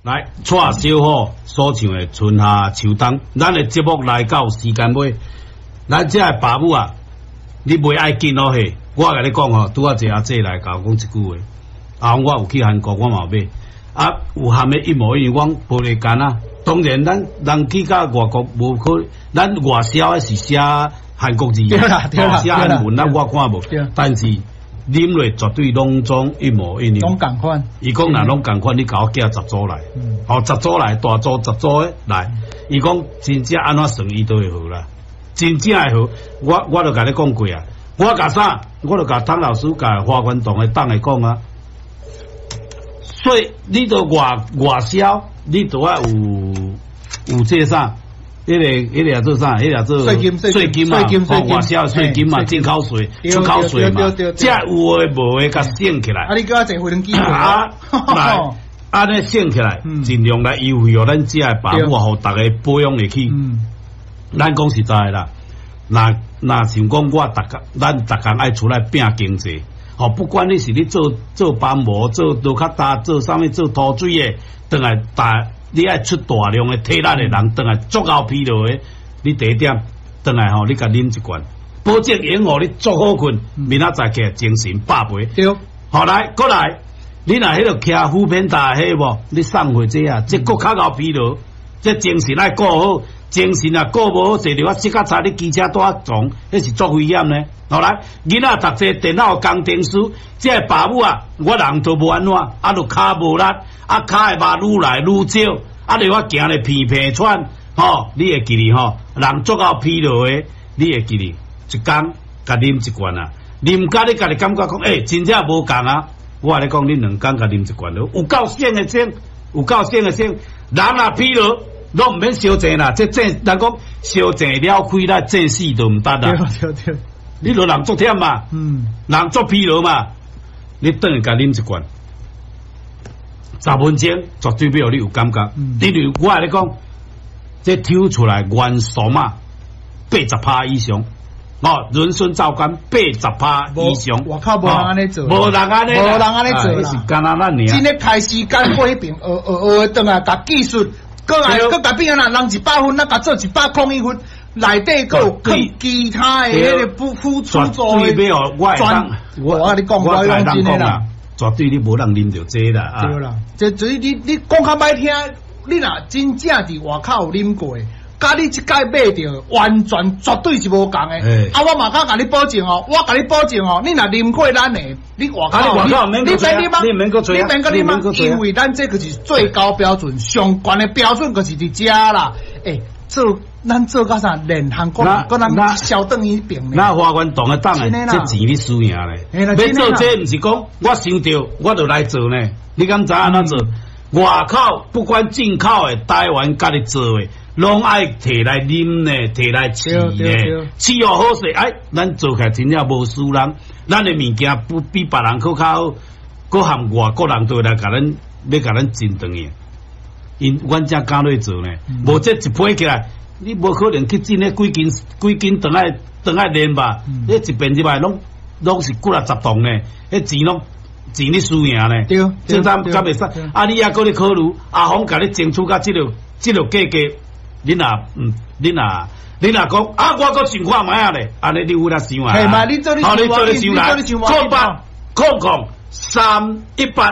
来，蔡小虎所唱的《春夏秋冬》，咱的节目来到时间尾，咱这爸母啊，你袂爱紧哦嘿。我甲你讲吼，拄啊一阿姐来甲我讲一句话，啊，我有去韩国，我嘛买，啊，有含的一模一样，我无咧干啊。当然，咱人去到外国无可能，咱外销的是写韩国字， 对啦， 写韩文，咱我看无，但是。啉落绝对拢总一模一样， 拢共款。 伊讲若拢共款，你甲我寄10组来，10组来，大组10组的来。伊讲真正安怎算伊都会好啦，真正会好。我就甲你讲过啊，我甲啥？我就甲汤老师甲花园堂的党来讲啊。所以你都外销，你都要有这啥？迄个做啥？迄个做税金嘛，外销税金嘛，进口税、出口税嘛，这有诶无诶，甲省起来。 啊，你叫我坐飞机啊，来，安尼省起来，尽量来优惠哦，咱这个爸母互大家保养会起。咱讲实在啦，那想讲咱逐工爱出来拼经济，吼，不管你是你做板模、做路卡搭、做啥物、做土水诶，当来你爱出大量的体力的人，当来足够疲劳的，你第一点，当来吼，你甲啉一罐，保证用互你足好困，明仔载起来精神百倍。 对， 好来，过来，你若迄个徛副片大迄无，你送回这啊，这更较够疲劳，这精神爱顾好，精神啊顾无好，坐着我sit较差，你机车带撞，迄是足危险呢。好来，囡仔读册电脑工程师，这爸母啊，我人都无安怎，啊，就骹无力。啊，骹的肉愈来愈少，啊，你我行咧皮皮喘，吼，你会记哩吼，人足够疲劳的，你会记哩，一工甲啉一罐啊，啉甲你家己感觉讲，真正无共啊，我咧讲，你2工甲啉一罐咯，有够省的省，有够省的省，人啊疲劳，拢毋免烧静啦，这人讲烧静了开啦，这死都毋得啦， 对， 你著人足忝嘛，人足疲劳嘛，你等下甲啉一罐。10分钟绝对要你有感觉，例如我来讲，这抽出来元素嘛，80%以上，润顺皂苷80%以上。 我靠，无人安尼做， 无人安尼做啦， 是干那咱尔。 真诶开时间过迄边，学转啊，甲技术，佮甲变啊，人100分，咱甲做101分，内底佮有其他诶迄个辅助作诶。我甲你讲，我讲真诶啦。 绝对你无人啉着这啦啊！ 对啦，这你讲较歹听，你若真正伫外口有啉过，甲你即摆买着完全绝对是无共诶。啊，我嘛敢甲你保证哦，你若啉过咱诶，你外口你免个因为咱这个是最高标准，上悬诶标准就是伫遮啦。咱做甲啥联航国咱小等于平咧。 那花园堂诶党诶，这钱你输赢咧。要做这毋是讲我想着我就来做呢。你敢知安怎做？外口不管进口诶，台湾家己做诶，拢爱摕来啉呢，摕来试呢，试又好势。咱做起来真正无输人，咱诶物件不比别人较好，搁含外国人都来甲咱要甲咱争长去。因阮正敢咧做呢，无这一批起来。你无可能去进迄几斤等来练吧？迄一遍入来拢是几啊10栋呢？迄钱你输赢呢？ 对， 这咱敢袂使？啊，你也搁咧考虑阿红甲你争取甲这个价，你若讲啊，我搁想看卖啊咧，安尼你有哪想啊？ 系嘛？你做你想来， 扣318。